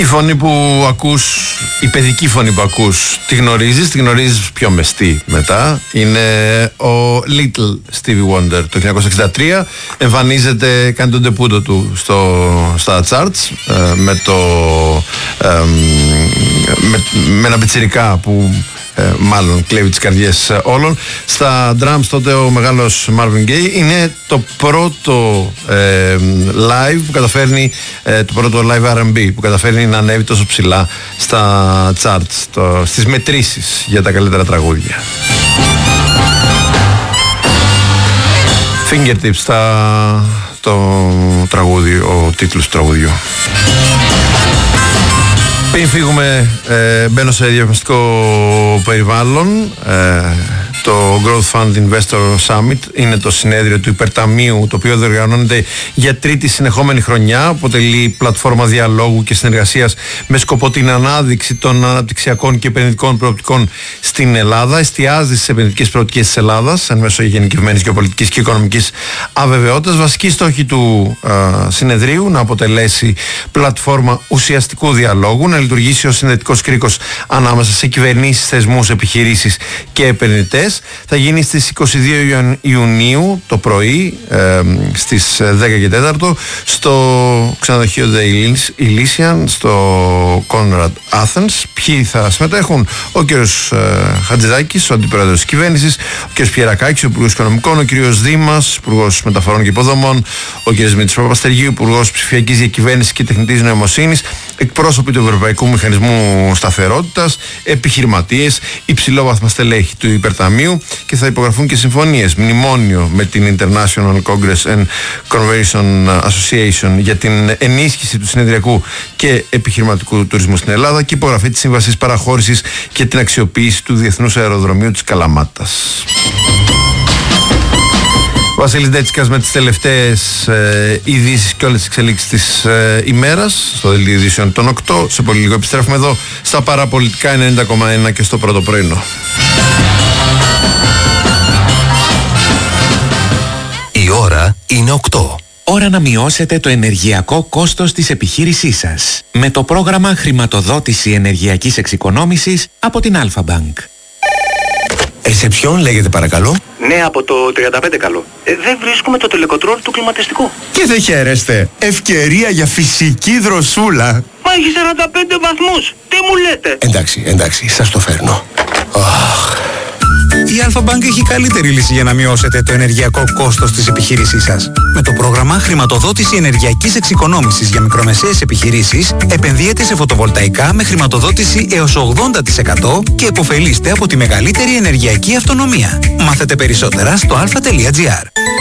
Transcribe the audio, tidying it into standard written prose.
φωνή που ακούς, η παιδική φωνή που ακούς, τη γνωρίζεις πιο μεστή μετά. Είναι ο Little Stevie Wonder. Το 1963 εμφανίζεται, κάνει τον ντεπούτο του στα charts με ένα πιτσιρικά που μάλλον κλέβει τις καρδιές όλων. Στα drums τότε ο μεγάλος Marvin Gaye. Είναι το πρώτο live που καταφέρνει, το πρώτο live R&B που καταφέρνει να ανέβει τόσο ψηλά στα charts, στις μετρήσεις για τα καλύτερα τραγούδια. Fingertips, το τραγούδι, ο τίτλος του τραγουδιού. Πριν φύγουμε, μπαίνω σε διαφημιστικό περιβάλλον. Το Growth Fund Investor Summit είναι το συνέδριο του υπερταμείου, το οποίο διοργανώνεται για τρίτη συνεχόμενη χρονιά. Αποτελεί πλατφόρμα διαλόγου και συνεργασίας με σκοπό την ανάδειξη των αναπτυξιακών και επενδυτικών προοπτικών στην Ελλάδα. Εστιάζει στις επενδυτικές προοπτικές της Ελλάδας εν μέσω γενικευμένης γεωπολιτικής και οικονομικής αβεβαιότητας. Βασική στόχη του συνεδρίου να αποτελέσει πλατφόρμα ουσιαστικού διαλόγου, να λειτουργήσει ως συνδετικός κρίκος ανάμεσα σε κυβερνήσεις, θεσμούς, επιχειρήσεις και επενδυτές. Θα γίνει στις 22 Ιουνίου το πρωί στις 10 και 4 στο ξενοδοχείο The Elysian στο Conrad Athens. Ποιοι θα συμμετέχουν? Ο κ. Χατζηδάκης, ο αντιπρόεδρος της κυβέρνησης, ο κ. Πιερακάκης, ο υπουργός Οικονομικών, ο κ. Δήμας, υπουργός Μεταφορών και Υποδομών, ο κ. Δημήτρης Παπαστεργίου, υπουργός Ψηφιακής Διακυβέρνησης και Τεχνητής Νοημοσύνης, εκπρόσωποι του Ευρωπαϊκού Μηχανισμού Σταθερότητας, επιχειρηματίες, υψηλόβαθμα στελέχη του υπερταμείου, και θα υπογραφούν και συμφωνίες. Μνημόνιο με την International Congress and Convention Association για την ενίσχυση του συνεδριακού και επιχειρηματικού τουρισμού στην Ελλάδα και υπογραφή της σύμβασης παραχώρησης και την αξιοποίηση του Διεθνούς Αεροδρομίου της Καλαμάτας. Βασίλης Ντέτσικας με τις τελευταίες ειδήσεις και όλες τις εξελίξεις της ημέρας στο δελτίο ειδήσεων των 8. Σε πολύ λίγο επιστρέφουμε εδώ στα παραπολιτικά 90,1 και στο πρώτο πρωινό. Η ώρα είναι 8. Ώρα να μειώσετε το ενεργειακό κόστος της επιχείρησής σας με το πρόγραμμα χρηματοδότηση ενεργειακής εξοικονόμησης από την Alpha Bank. Σε ποιον λέγεται παρακαλώ? Ναι, από το 35 καλό. Δεν βρίσκουμε το τελεκοτρόλ του κλιματιστικού. Και δεν χαίρεστε. Ευκαιρία για φυσική δροσούλα. Μα έχει 45 βαθμούς. Τι μου λέτε? Εντάξει, σας το φέρνω. Η Alpha Bank έχει καλύτερη λύση για να μειώσετε το ενεργειακό κόστος της επιχείρησής σας. Με το πρόγραμμα χρηματοδότηση ενεργειακής εξοικονόμησης για μικρομεσαίες επιχειρήσεις, επενδύετε σε φωτοβολταϊκά με χρηματοδότηση έως 80% και επωφελείστε από τη μεγαλύτερη ενεργειακή αυτονομία. Μάθετε περισσότερα στο alpha.gr.